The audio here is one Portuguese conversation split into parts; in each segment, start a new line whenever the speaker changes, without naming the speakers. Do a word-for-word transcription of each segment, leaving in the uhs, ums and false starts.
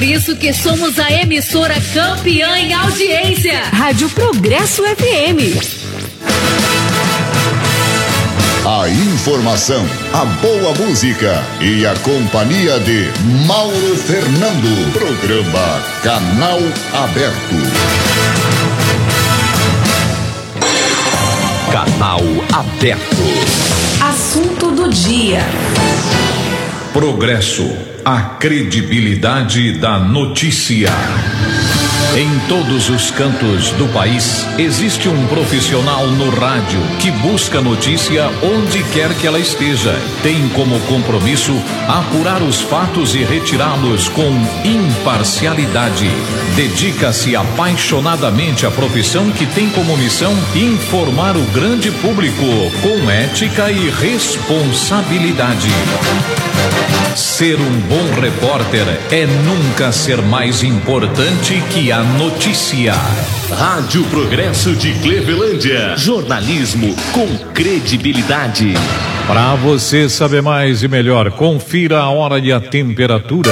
isso que somos a emissora campeã em audiência.
Rádio Progresso F M.
A informação, a boa música e a companhia de Mauro Fernando. Programa Canal Aberto.
Canal Aberto.
Assunto do dia.
Progresso, a credibilidade da notícia. Em todos os cantos do país, existe um profissional no rádio que busca notícia onde quer que ela esteja. Tem como compromisso apurar os fatos e retirá-los com imparcialidade. Dedica-se apaixonadamente à profissão que tem como missão informar o grande público com ética e responsabilidade. Ser um bom repórter é nunca ser mais importante que a notícia.
Rádio Progresso de Clevelândia. Jornalismo com credibilidade.
Para você saber mais e melhor, confira a hora e a temperatura.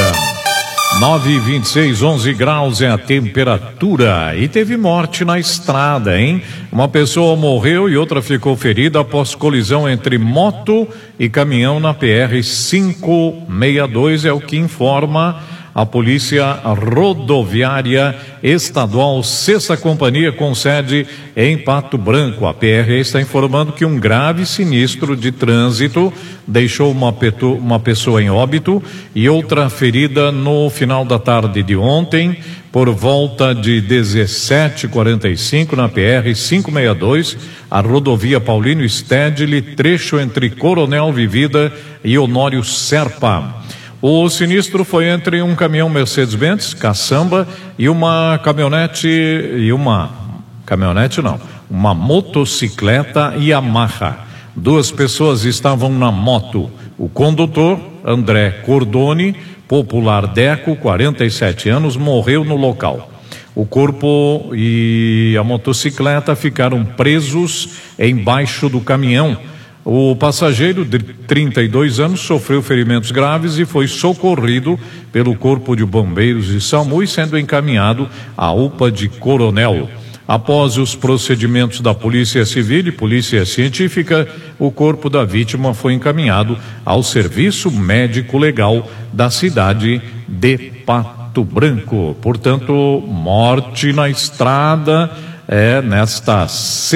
nove e vinte e seis, onze graus é a temperatura. E teve morte na estrada, hein? Uma pessoa morreu e outra ficou ferida após colisão entre moto e caminhão na P R quinhentos e sessenta e dois, é o que informa a Polícia Rodoviária Estadual, sexta Companhia, com sede em Pato Branco. A P R está informando que um grave sinistro de trânsito deixou uma, petu, uma pessoa em óbito e outra ferida no final da tarde de ontem, por volta de dezessete e quarenta e cinco, na P R quinhentos e sessenta e dois, a rodovia Paulino Stedley, trecho entre Coronel Vivida e Honório Serpa. O sinistro foi entre um caminhão Mercedes-Benz, caçamba, e uma caminhonete, e uma, caminhonete não, uma motocicleta Yamaha. Duas pessoas estavam na moto. O condutor, André Cordoni, popular Deco, quarenta e sete anos, morreu no local. O corpo e a motocicleta ficaram presos embaixo do caminhão. O passageiro, de trinta e dois anos, sofreu ferimentos graves e foi socorrido pelo Corpo de Bombeiros de Samui, sendo encaminhado à U P A de Coronel. Após os procedimentos da Polícia Civil e Polícia Científica, o corpo da vítima foi encaminhado ao Serviço Médico Legal da cidade de Pato Branco. Portanto, morte na estrada é nesta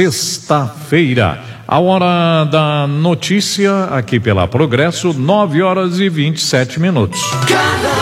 sexta-feira. A hora da notícia aqui pela Progresso, nove horas e vinte e sete minutos.